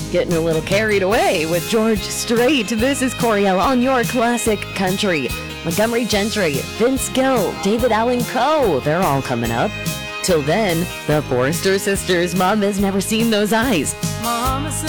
Getting a little carried away with George Strait. This is Coriel on your classic country. Montgomery Gentry, Vince Gill, David Allen Coe, they're all coming up. Till then, the Forrester Sisters, Mom Has Never Seen Those Eyes.